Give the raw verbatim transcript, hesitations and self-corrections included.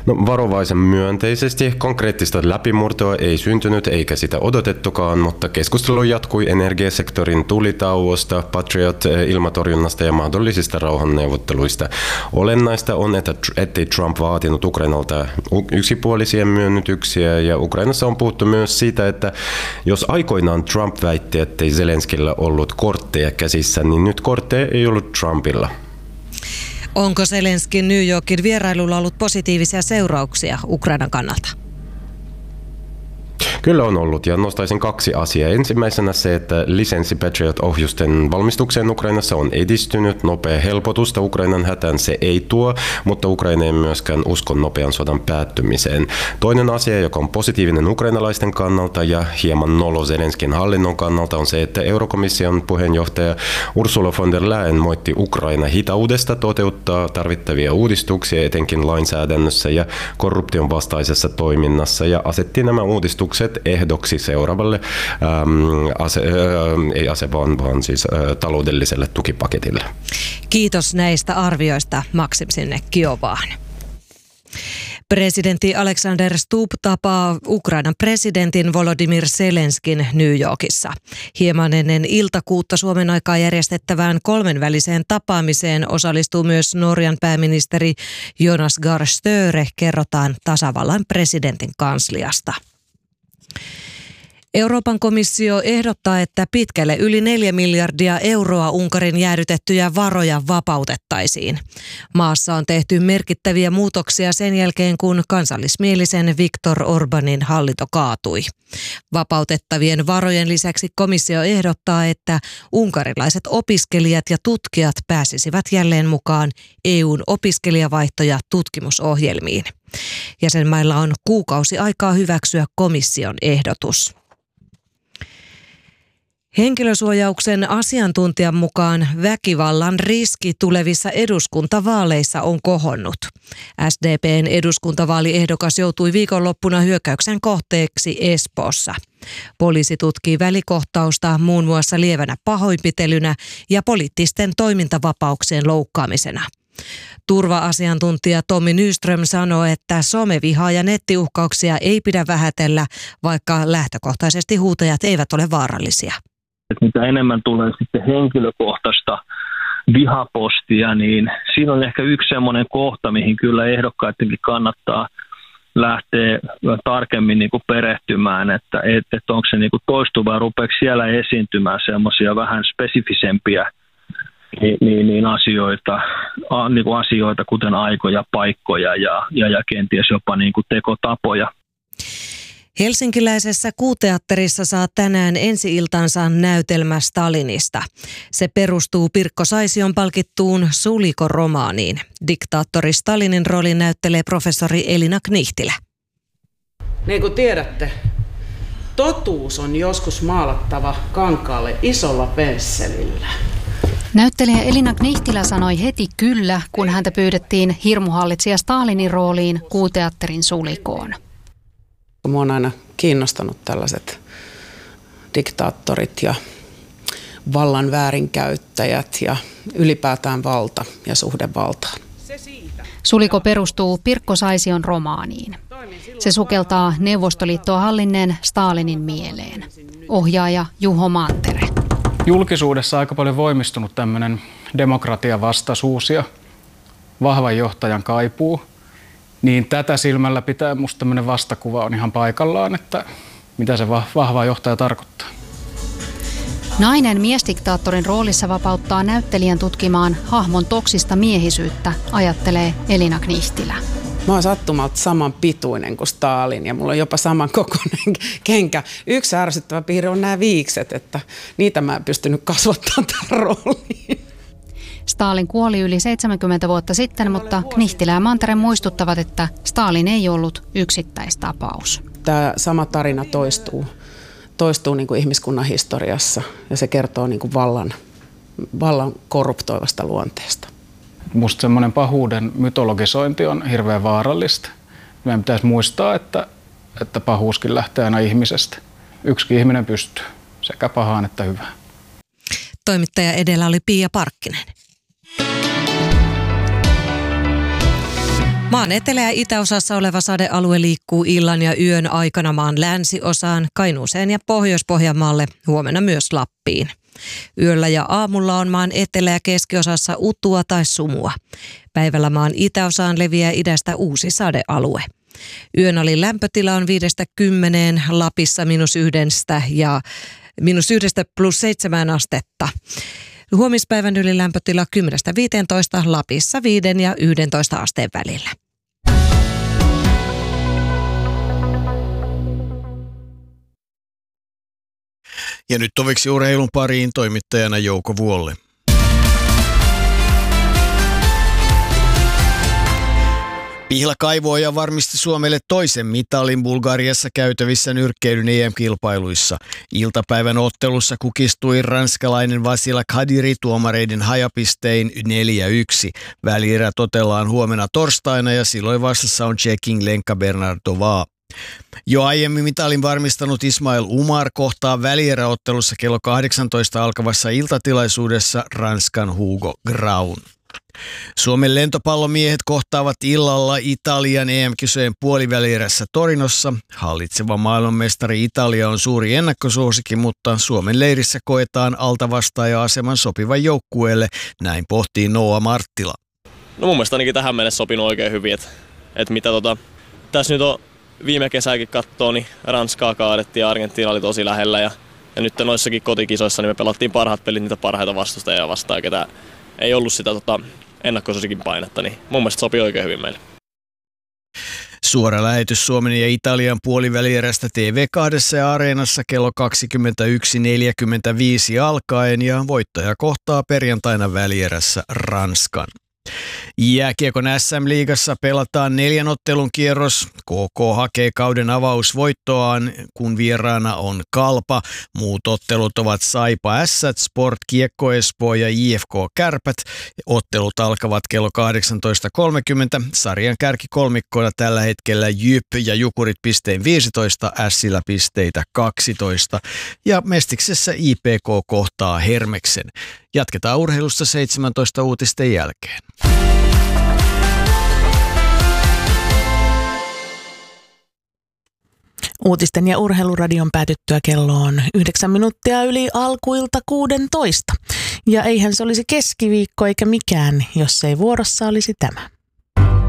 No, varovaisen myönteisesti. Konkreettista läpimurtoa ei syntynyt eikä sitä odotettukaan, mutta keskustelu jatkui energiasektorin tulitauosta, Patriot-ilmatorjunnasta ja mahdollisista rauhanneuvotteluista. Olennaista on, että ettei Trump vaatinut Ukrainalta yksipuolisia myönnytyksiä ja Ukrainassa on puhuttu myös siitä, että jos aikoinaan Trump väitti, ettei Zelenskillä ollut kortteja käsissä, niin nyt kortteja ei ollut Trumpilla. Onko Zelenskin New Yorkin vierailulla ollut positiivisia seurauksia Ukrainan kannalta? Kyllä on ollut ja nostaisin kaksi asiaa. Ensimmäisenä se, että lisenssi Patriot-ohjusten valmistukseen Ukrainassa on edistynyt. Nopea helpotusta Ukrainan hätään se ei tuo, mutta Ukraina ei myöskään usko nopean sodan päättymiseen. Toinen asia, joka on positiivinen ukrainalaisten kannalta ja hieman nolo Zelenskin hallinnon kannalta, on se, että Eurokomission puheenjohtaja Ursula von der Leyen moitti Ukraina hitaudesta toteuttaa tarvittavia uudistuksia etenkin lainsäädännössä ja korruption vastaisessa toiminnassa ja asetti nämä uudistukset ehdoksi seuraavalle, ähm, ase, äh, ei ase, vaan, vaan siis äh, taloudelliselle tukipaketille. Kiitos näistä arvioista, Maksim, sinne Kiovaan. Presidentti Alexander Stubb tapaa Ukrainan presidentin Volodymyr Zelenskin New Yorkissa. Hieman ennen iltakuutta Suomen aikaa järjestettävään kolmenväliseen tapaamiseen osallistuu myös Norjan pääministeri Jonas Gahr Støre, kerrotaan tasavallan presidentin kansliasta. Euroopan komissio ehdottaa, että pitkälle yli neljä miljardia euroa Unkarin jäädytettyjä varoja vapautettaisiin. Maassa on tehty merkittäviä muutoksia sen jälkeen, kun kansallismielisen Viktor Orbanin hallinto kaatui. Vapautettavien varojen lisäksi komissio ehdottaa, että unkarilaiset opiskelijat ja tutkijat pääsisivät jälleen mukaan E U:n opiskelijavaihto- ja tutkimusohjelmiin. Jäsenmailla on kuukausi aikaa hyväksyä komission ehdotus. Henkilösuojauksen asiantuntijan mukaan väkivallan riski tulevissa eduskuntavaaleissa on kohonnut. S D P:n eduskuntavaaliehdokas joutui viikonloppuna hyökkäyksen kohteeksi Espoossa. Poliisi tutkii välikohtausta muun muassa lievänä pahoinpitelynä ja poliittisten toimintavapauksien loukkaamisena. Turva-asiantuntija Tommi Nyström sanoi, että somevihaa ja nettiuhkauksia ei pidä vähätellä, vaikka lähtökohtaisesti huutajat eivät ole vaarallisia. Mitä enemmän tulee sitten henkilökohtaista vihapostia, niin siinä on ehkä yksi semmoinen kohta, mihin kyllä ehdokkaidenkin kannattaa lähteä tarkemmin niin kuin perehtymään, että, että onko se niin kuin toistuvaa, rupeeko siellä esiintymään semmoisia vähän spesifisempiä Niin, niin, niin asioita, a, niin kuin asioita, kuten aikoja, paikkoja ja, ja, ja kenties jopa niin kuin tekotapoja. Helsinkiläisessä Kuuteatterissa saa tänään ensi-iltansa näytelmä Stalinista. Se perustuu Pirkko Saision palkittuun Suliko-romaaniin. Diktaattori Stalinin roolin näyttelee professori Elina Knihtilä. Niin kuin tiedätte, totuus on joskus maalattava kankaalle isolla pensselillä. Näyttelijä Elina Knihtilä sanoi heti kyllä, kun häntä pyydettiin hirmuhallitsija Stalinin rooliin Kuuteatterin Sulikoon. Minua on aina kiinnostanut tällaiset diktaattorit ja vallan väärinkäyttäjät ja ylipäätään valta ja suhde valtaan. Suliko perustuu Pirkko Saision romaaniin. Se sukeltaa Neuvostoliittoa hallinneen Stalinin mieleen. Ohjaaja Juho Mantere. Julkisuudessa aika paljon voimistunut tämmöinen demokratian vastaisuus ja vahvan johtajan kaipuu. Niin tätä silmällä pitää musta tämmöinen vastakuva on ihan paikallaan, että mitä se vahva johtaja tarkoittaa. Nainen miesdiktaattorin roolissa vapauttaa näyttelijän tutkimaan hahmon toksista miehisyyttä, ajattelee Elina Knihtilä. Mä oon sattumalta saman pituinen kuin Stalin ja mulla on jopa saman kokoinen kenkä. Yksi ärsyttävä piirre on nämä viikset, että niitä mä en pystynyt kasvattamaan tämän rooliin. Stalin kuoli yli seitsemänkymmentä vuotta sitten, mutta Knihtilä ja Mantere muistuttavat, että Stalin ei ollut yksittäistapaus. Tämä sama tarina toistuu, toistuu niin kuin ihmiskunnan historiassa ja se kertoo niin kuin vallan, vallan korruptoivasta luonteesta. Musta semmoinen pahuuden mytologisointi on hirveän vaarallista. Meidän pitäisi muistaa, että, että pahuuskin lähtee aina ihmisestä. Yksikin ihminen pystyy sekä pahaan että hyvään. Toimittaja edellä oli Pia Parkkinen. Maan etelä- ja itäosassa oleva sadealue liikkuu illan ja yön aikana maan länsiosaan, Kainuuseen ja Pohjois-Pohjanmaalle, huomenna myös Lappiin. Yöllä ja aamulla on maan etelä- ja keskiosassa utua tai sumua. Päivällä maan itäosaan leviää idästä uusi sadealue. Yön alin lämpötila on viidestä kymmeneen, Lapissa miinus yhdestä ja miinus yhdestä plus seitsemään astetta. Huomispäivän yli lämpötila kymmenestä viiteentoista, Lapissa viiden ja yhdentoista asteen välillä. Ja nyt toviksi urheilun pariin toimittajana Jouko Vuolle. Pihla Kaivoja varmisti Suomelle toisen mitalin Bulgariassa käytävissä nyrkkeilyn E M-kilpailuissa. Iltapäivän ottelussa kukistui ranskalainen Vasila Kadiri tuomareiden hajapistein neljä yksi. Välierä totellaan huomenna torstaina ja silloin vastassa on Tšekin Lenka Bernardová. Jo aiemmin mitalin varmistanut Ismail Umar kohtaa välieräottelussa kello kahdeksantoista alkavassa iltatilaisuudessa Ranskan Hugo Graun. Suomen lentopallomiehet kohtaavat illalla Italian E M-kisojen puolivälierässä Torinossa. Hallitseva maailmanmestari Italia on suuri ennakkosuosikki, mutta Suomen leirissä koetaan altavastaaja-aseman sopivan joukkueelle. Näin pohtii Noa Marttila. No mun mielestä ainakin tähän mennessä sopinut oikein hyvin, että, että mitä tota, tässä nyt on viime kesääkin kattoo, niin Ranskaa kaadettiin ja Argentiina oli tosi lähellä ja, ja nyt noissakin kotikisoissa niin me pelattiin parhaat pelit niitä parhaita vastustajia vastaan, ketä ei ollut sitä tota, ennakkosuosikin painetta, niin mun mielestä sopii oikein hyvin meille. Suora lähetys Suomen ja Italian puolivälierästä T V kaksi ja Areenassa kello kaksikymmentäyksi neljäkymmentäviisi alkaen ja voittaja kohtaa perjantaina välierässä Ranskan. Jääkiekon S M-liigassa pelataan neljän ottelun kierros. K K hakee kauden avausvoittoaan, kun vieraana on Kalpa. Muut ottelut ovat Saipa Ässät, Sport Kiekko Espoo ja J F K Kärpät. Ottelut alkavat kello kahdeksantoista kolmekymmentä. Sarjan kärkikolmikkoina tällä hetkellä J Y P ja Jukurit pisteen viisitoista, Ässillä pisteitä kaksitoista. Ja Mestiksessä I P K kohtaa Hermeksen. Jatketaan urheilusta seitsemäntoista uutisten jälkeen. Uutisten ja urheiluradion päätyttyä kello on yhdeksän minuuttia yli alkuilta kuudentoista. Ja eihän se olisi keskiviikko eikä mikään, jos ei vuorossa olisi tämä.